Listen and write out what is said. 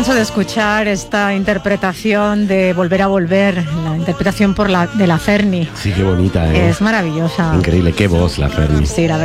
canso de escuchar esta interpretación de Volver a Volver, la interpretación de la Ferni. Sí, qué bonita, ¿eh? Es maravillosa. Increíble, qué voz la Ferni. Sí, la